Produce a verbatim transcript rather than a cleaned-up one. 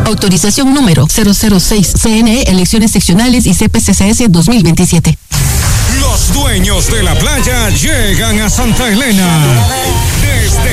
Autorización número cero cero seis, C N E, elecciones seccionales y C P C C S dos mil veintisiete. Los dueños de la playa llegan a Santa Elena. Desde